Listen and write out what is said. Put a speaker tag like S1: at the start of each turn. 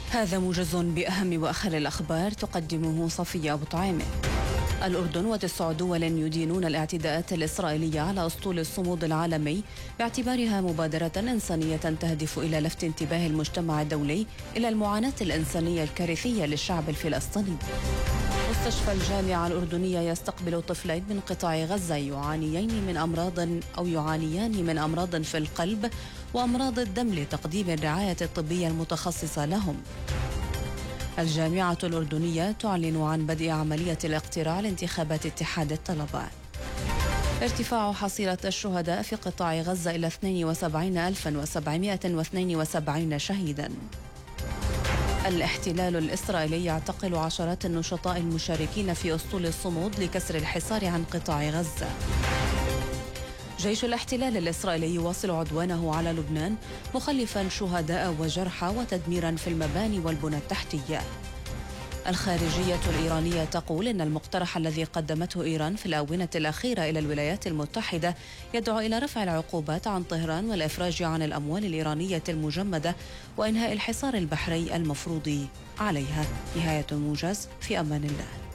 S1: هذا موجز بأهم وآخر الأخبار تقدمه صفية أبو طعيمة. الأردن و9 دول يدينون الاعتداءات الإسرائيلية على أسطول الصمود العالمي باعتبارها مبادرة إنسانية تهدف إلى لفت انتباه المجتمع الدولي إلى المعاناة الإنسانية الكارثية للشعب الفلسطيني. مستشفى الجامعة الأردنية يستقبل طفلين من قطاع غزة يعانيان من أمراض في القلب وأمراض الدم لتقديم الرعاية الطبية المتخصصة لهم. الجامعة الأردنية تعلن عن بدء عملية الاقتراع لانتخابات اتحاد الطلبة. ارتفاع حصيلة الشهداء في قطاع غزة إلى 72,772 شهيدا. الاحتلال الإسرائيلي يعتقل عشرات النشطاء المشاركين في أسطول الصمود لكسر الحصار عن قطاع غزة. جيش الاحتلال الإسرائيلي يواصل عدوانه على لبنان مخلفا شهداء وجرحى وتدميرا في المباني والبنى التحتية. الخارجية الإيرانية تقول إن المقترح الذي قدمته إيران في الآونة الأخيرة إلى الولايات المتحدة يدعو إلى رفع العقوبات عن طهران والإفراج عن الأموال الإيرانية المجمدة وإنهاء الحصار البحري المفروض عليها. نهاية الموجز، في أمان الله.